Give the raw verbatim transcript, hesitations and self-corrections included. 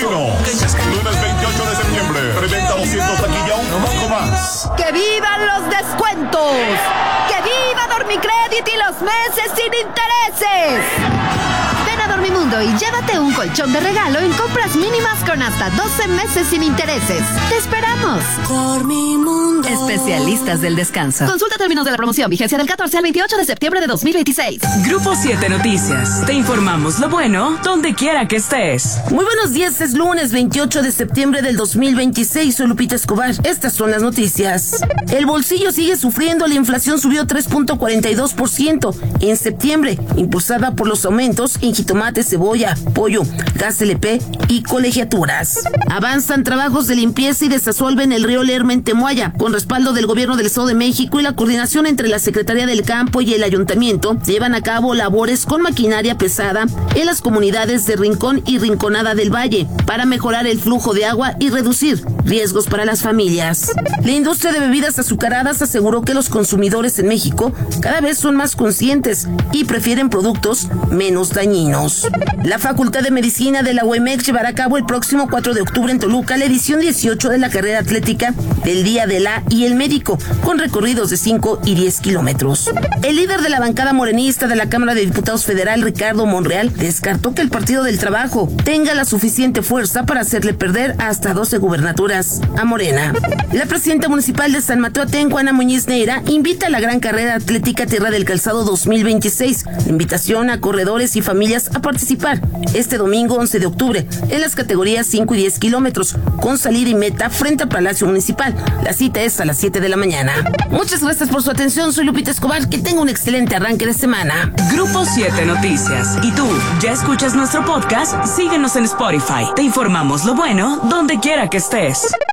uno. Lunes veintiocho de septiembre. Preventa doscientos taquilla, un poco más. ¡Que vivan los descuentos! ¡Que viva Dormicrédito y los meses sin intereses! Ven a Dormimundo y llévate un colchón de regalo en compras mínimas con hasta doce meses sin intereses. ¡Te esperamos! Dormimundo. Especialistas del descanso. Consulta términos de la promoción. Vigencia del catorce al veintiocho de septiembre de dos mil veintiséis. Grupo siete Noticias. Te informamos lo bueno donde quiera que estés. Muy buenos días, es lunes veintiocho de septiembre del dos mil veintiséis. Soy Lupita Escobar. Estas son las noticias. El bolsillo sigue sufriendo. La inflación subió tres punto cuarenta y dos por ciento en septiembre, impulsada por los aumentos en jitomate, cebolla, pollo, gas L P y colegiaturas. Avanzan trabajos de limpieza y desasolve en el río Lerma en Temuaya, con respaldo del gobierno del Estado de México y la coordinación entre la Secretaría del Campo y el Ayuntamiento. Llevan a cabo labores con maquinaria pesada en las comunidades de Rincón y Rinconada del Valle para mejorar el flujo de agua y reducir riesgos para las familias. La industria de bebidas azucaradas aseguró que los consumidores en México cada vez son más conscientes y prefieren productos menos dañinos. La Facultad de Medicina de la U E M E X llevará a cabo el próximo cuatro de octubre en Toluca la edición dieciocho de la carrera atlética del Día de la y el Médico, con recorridos de cinco y diez kilómetros. El líder de la bancada morenista de la Cámara de Diputados Federal, Ricardo Monreal, descartó que el Partido del Trabajo tenga la suficiente fuerza para hacerle perder hasta doce gubernaturas a Morena. La presidenta municipal de San Mateo Atenco, Ana Muñiz Neira, invita a la gran carrera atlética Tierra del Calzado dos mil veintiséis. La invitación a corredores y familias a participar este domingo once de octubre en las categorías cinco y diez kilómetros, con salida y meta frente al Palacio Municipal. La cita es a las siete de la mañana. Muchas gracias por su atención. Soy Lupita Escobar. Que tenga un excelente arranque de semana. Grupo siete Noticias. ¿Y tú ya escuchas nuestro podcast? Síguenos en Spotify. Te informamos lo bueno donde quiera que estés.